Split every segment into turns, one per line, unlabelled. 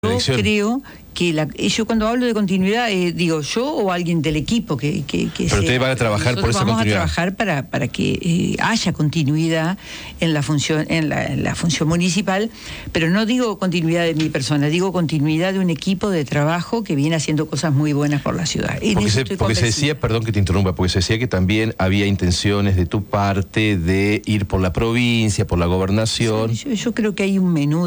Yo creo que yo cuando hablo de continuidad, digo yo o alguien del equipo que
pero ustedes van a trabajar por esa continuidad.
Vamos a trabajar para que haya continuidad en la función municipal, pero no digo continuidad de mi persona, digo continuidad de un equipo de trabajo que viene haciendo cosas muy buenas por la ciudad.
Porque se decía, perdón que te interrumpa, porque se decía que también había intenciones de tu parte de ir por la provincia, por la gobernación.
Sí, yo creo que hay un menú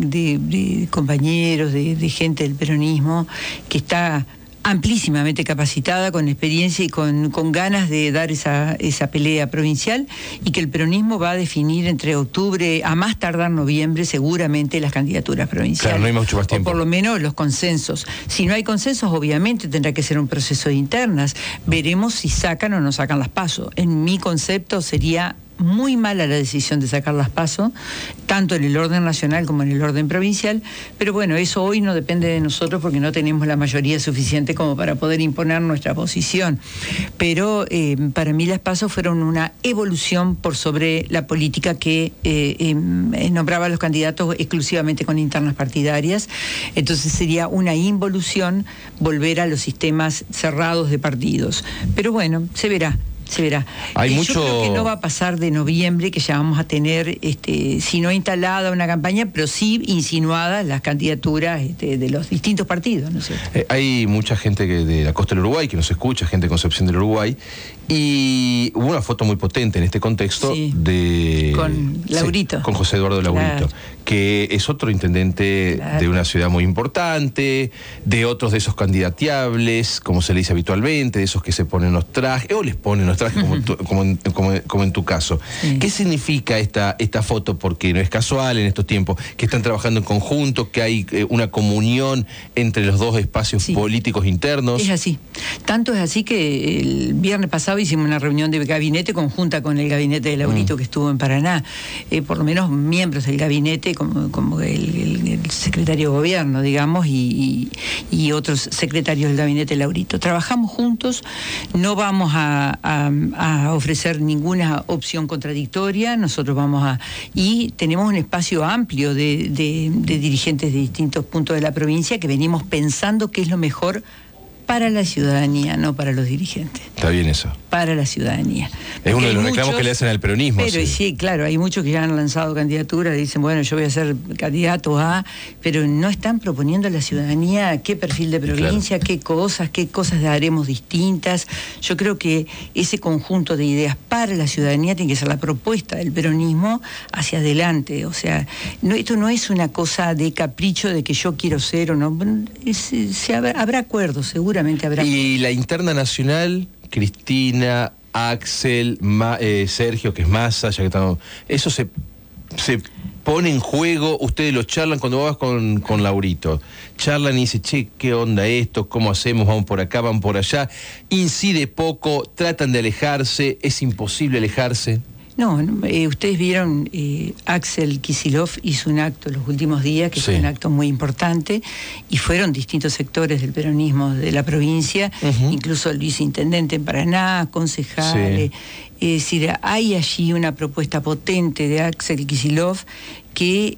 de compañeros, de gente del peronismo que está amplísimamente capacitada, con experiencia y con ganas de dar esa pelea provincial, y que el peronismo va a definir entre octubre a más tardar noviembre seguramente las candidaturas provinciales.
Claro, no hay mucho más tiempo.
O por lo menos los consensos. Si no hay consensos, obviamente tendrá que ser un proceso de internas. Veremos si sacan o no sacan las PASO. En mi concepto sería muy mala la decisión de sacar las PASO, tanto en el orden nacional como en el orden provincial, pero bueno, eso hoy no depende de nosotros porque no tenemos la mayoría suficiente como para poder imponer nuestra posición. Pero para mí las PASO fueron una evolución por sobre la política que nombraba a los candidatos exclusivamente con internas partidarias. Entonces sería una involución volver a los sistemas cerrados de partidos. Pero bueno, se verá. Yo creo que no va a pasar de noviembre, que ya vamos a tener, si no instalada una campaña, pero sí insinuadas las candidaturas de los distintos partidos, ¿no es cierto?
Hay mucha gente de la costa del Uruguay que nos escucha, gente de Concepción del Uruguay, y hubo una foto muy potente en este contexto
con Laurito.
Sí, con José Eduardo Laurito, que es otro intendente de una ciudad muy importante, de otros de esos candidateables, como se le dice habitualmente, de esos que se ponen los trajes, o les ponen los trajes como en tu caso. Sí. ¿Qué significa esta foto? Porque no es casual en estos tiempos, que están trabajando en conjunto, que hay una comunión entre los dos espacios políticos internos.
Es así. Tanto es así que el viernes pasado hicimos una reunión de gabinete conjunta con el gabinete de Laurito que estuvo en Paraná. Por lo menos miembros del gabinete, como el secretario de gobierno, digamos, y otros secretarios del gabinete de Laurito. Trabajamos juntos, no vamos a ofrecer ninguna opción contradictoria, nosotros y tenemos un espacio amplio de dirigentes de distintos puntos de la provincia que venimos pensando qué es lo mejor para la ciudadanía, no para los dirigentes.
Está bien eso.
Para la ciudadanía.
Es uno de los reclamos que le hacen al peronismo.
Pero sí, claro, hay muchos que ya han lanzado candidaturas, dicen, bueno, yo voy a ser candidato a, pero no están proponiendo a la ciudadanía qué perfil de provincia, qué cosas haremos distintas. Yo creo que ese conjunto de ideas para la ciudadanía tiene que ser la propuesta del peronismo hacia adelante. O sea, esto no es una cosa de capricho de que yo quiero ser o no. Habrá acuerdos, seguramente habrá.
Y la interna nacional, Cristina, Axel, Sergio, que es Massa, ya que estamos, eso se pone en juego, ustedes lo charlan cuando vas con Laurito, charlan y dicen, che, ¿qué onda esto? ¿Cómo hacemos? Vamos por acá, vamos por allá. Incide poco, tratan de alejarse, es imposible alejarse.
No, ustedes vieron, Axel Kicillof hizo un acto los últimos días, que fue un acto muy importante, y fueron distintos sectores del peronismo de la provincia, incluso el viceintendente en Paraná, concejales. Es decir, hay allí una propuesta potente de Axel Kicillof que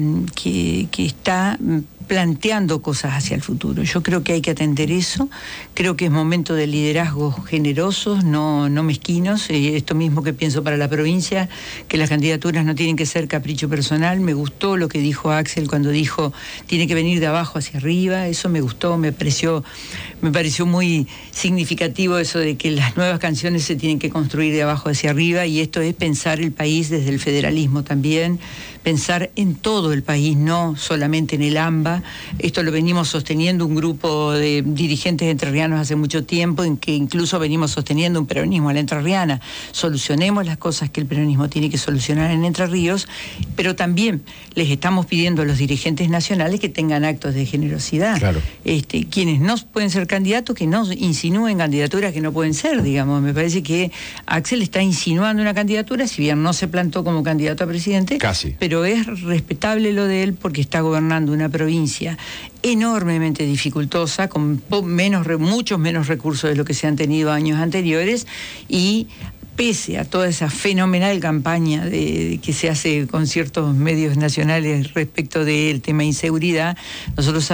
está planteando cosas hacia el futuro. Yo creo que hay que atender eso, creo que es momento de liderazgos generosos, no mezquinos, esto mismo que pienso para la provincia, que las candidaturas no tienen que ser capricho personal. Me gustó lo que dijo Axel cuando dijo, tiene que venir de abajo hacia arriba, eso me gustó, me pareció muy significativo eso de que las nuevas canciones se tienen que construir de abajo hacia arriba, y esto es pensar el país desde el federalismo también, pensar en todo el país, no solamente en el AMBA. Esto lo venimos sosteniendo un grupo de dirigentes entrerrianos hace mucho tiempo, en que incluso venimos sosteniendo un peronismo a la entrerriana. Solucionemos las cosas que el peronismo tiene que solucionar en Entre Ríos, pero también les estamos pidiendo a los dirigentes nacionales que tengan actos de generosidad.
Claro.
Quienes no pueden ser candidatos, que no insinúen candidaturas que no pueden ser, digamos. Me parece que Axel está insinuando una candidatura, si bien no se plantó como candidato a presidente, pero es respetable lo de él porque está gobernando una provincia enormemente dificultosa, con muchos menos recursos de lo que se han tenido años anteriores, y pese a toda esa fenomenal campaña que se hace con ciertos medios nacionales respecto del tema inseguridad, nosotros